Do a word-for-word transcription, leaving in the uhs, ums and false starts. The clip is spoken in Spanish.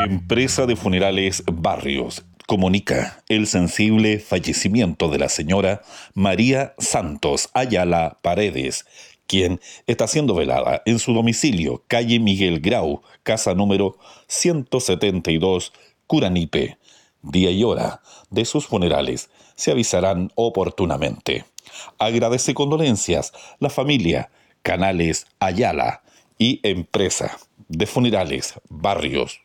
Empresa de Funerales Barrios comunica el sensible fallecimiento de la señora María Santos Ayala Paredes, quien está siendo velada en su domicilio, calle Miguel Grau, casa número ciento setenta y dos, Curanipe. Día y hora de sus funerales se avisarán oportunamente. Agradece condolencias la familia Canales Ayala y Empresa de Funerales Barrios.